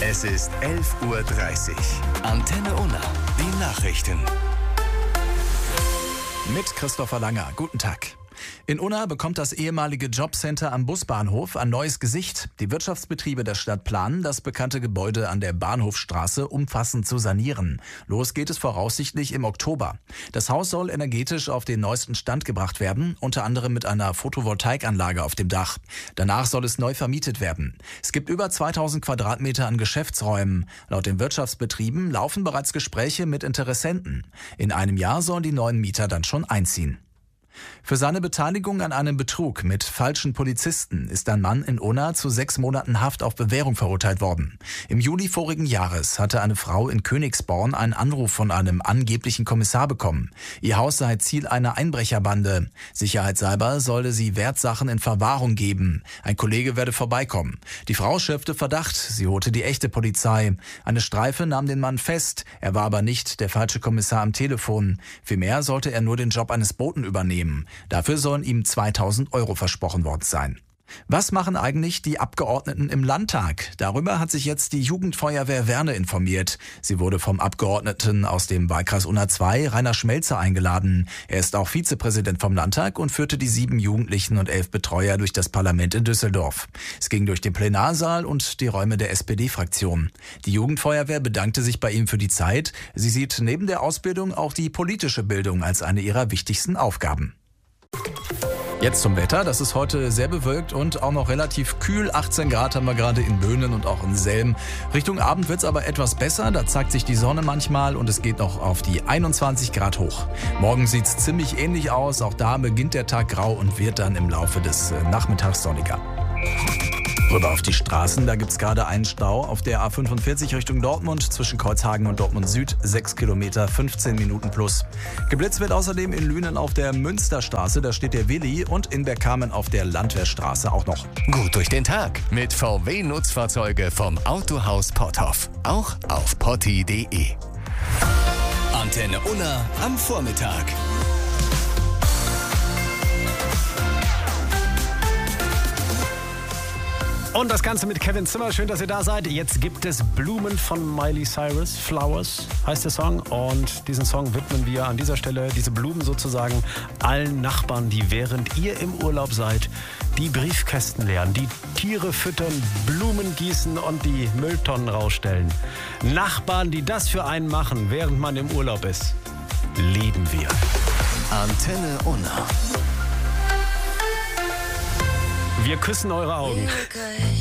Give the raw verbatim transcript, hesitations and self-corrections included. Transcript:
Es ist elf Uhr dreißig. Antenne Unna, die Nachrichten. Mit Christopher Langer. Guten Tag. In Unna bekommt das ehemalige Jobcenter am Busbahnhof ein neues Gesicht. Die Wirtschaftsbetriebe der Stadt planen, das bekannte Gebäude an der Bahnhofstraße umfassend zu sanieren. Los geht es voraussichtlich im Oktober. Das Haus soll energetisch auf den neuesten Stand gebracht werden, unter anderem mit einer Photovoltaikanlage auf dem Dach. Danach soll es neu vermietet werden. Es gibt über zweitausend Quadratmeter an Geschäftsräumen. Laut den Wirtschaftsbetrieben laufen bereits Gespräche mit Interessenten. In einem Jahr sollen die neuen Mieter dann schon einziehen. Für seine Beteiligung an einem Betrug mit falschen Polizisten ist ein Mann in Unna zu sechs Monaten Haft auf Bewährung verurteilt worden. Im Juli vorigen Jahres hatte eine Frau in Königsborn einen Anruf von einem angeblichen Kommissar bekommen. Ihr Haus sei Ziel einer Einbrecherbande. Sicherheitshalber solle sie Wertsachen in Verwahrung geben. Ein Kollege werde vorbeikommen. Die Frau schöpfte Verdacht. Sie holte die echte Polizei. Eine Streife nahm den Mann fest. Er war aber nicht der falsche Kommissar am Telefon. Vielmehr sollte er nur den Job eines Boten übernehmen. Dafür sollen ihm zweitausend Euro versprochen worden sein. Was machen eigentlich die Abgeordneten im Landtag? Darüber hat sich jetzt die Jugendfeuerwehr Werne informiert. Sie wurde vom Abgeordneten aus dem Wahlkreis Unna zwei, Rainer Schmelzer, eingeladen. Er ist auch Vizepräsident vom Landtag und führte die sieben Jugendlichen und elf Betreuer durch das Parlament in Düsseldorf. Es ging durch den Plenarsaal und die Räume der S P D-Fraktion. Die Jugendfeuerwehr bedankte sich bei ihm für die Zeit. Sie sieht neben der Ausbildung auch die politische Bildung als eine ihrer wichtigsten Aufgaben. Jetzt zum Wetter. Das ist heute sehr bewölkt und auch noch relativ kühl. achtzehn Grad haben wir gerade in Böhnen und auch in Selm. Richtung Abend wird es aber etwas besser. Da zeigt sich die Sonne manchmal und es geht noch auf die einundzwanzig Grad hoch. Morgen sieht es ziemlich ähnlich aus. Auch da beginnt der Tag grau und wird dann im Laufe des Nachmittags sonniger. Rüber auf die Straßen, da gibt's gerade einen Stau auf der A fünfundvierzig Richtung Dortmund zwischen Kreuzhagen und Dortmund Süd, sechs Kilometer, fünfzehn Minuten plus. Geblitzt wird außerdem in Lünen auf der Münsterstraße, da steht der Willi, und in Bergkamen auf der Landwehrstraße auch noch. Gut durch den Tag mit V W-Nutzfahrzeuge vom Autohaus Potthoff. Auch auf potti punkt de. Antenne Unna am Vormittag. Und das Ganze mit Kevin Zimmer. Schön, dass ihr da seid. Jetzt gibt es Blumen von Miley Cyrus. Flowers heißt der Song. Und diesen Song widmen wir an dieser Stelle, diese Blumen sozusagen, allen Nachbarn, die während ihr im Urlaub seid, die Briefkästen leeren, die Tiere füttern, Blumen gießen und die Mülltonnen rausstellen. Nachbarn, die das für einen machen, während man im Urlaub ist, lieben wir. Antenne Unna. Wir küssen eure Augen.